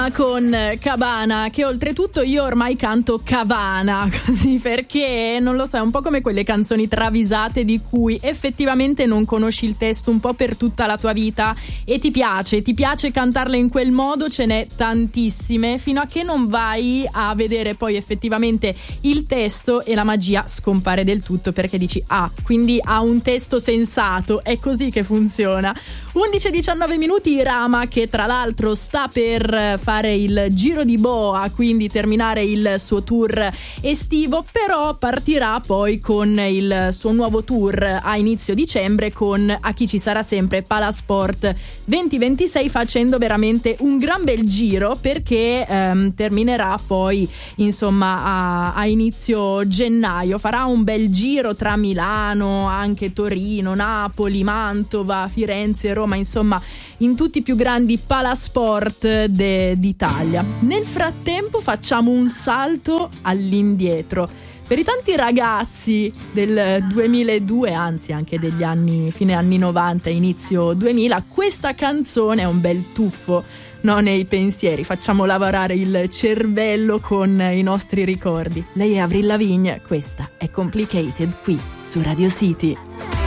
Con Cabana, che oltretutto io ormai canto Cavana, così, perché non lo so, è un po' come quelle canzoni travisate di cui effettivamente non conosci il testo un po' per tutta la tua vita e ti piace cantarle in quel modo. Ce n'è tantissime, fino a che non vai a vedere poi effettivamente il testo e la magia scompare del tutto, perché dici quindi ha un testo sensato, è così che funziona. 11-19 minuti, Rama, che tra l'altro sta per fare il giro di boa, quindi terminare il suo tour estivo, però partirà poi con il suo nuovo tour a inizio dicembre con A chi ci sarà sempre Palasport 2026, facendo veramente un gran bel giro, perché terminerà poi insomma a inizio gennaio. Farà un bel giro tra Milano, anche Torino, Napoli, Mantova, Firenze, Roma, insomma in tutti i più grandi palasport d'Italia. Nel frattempo facciamo un salto all'indietro. Per i tanti ragazzi del 2002, anzi anche degli anni, fine anni 90, inizio 2000, questa canzone è un bel tuffo, no, nei pensieri. Facciamo lavorare il cervello con i nostri ricordi. Lei è Avril Lavigne, questa è Complicated, qui su Radio City.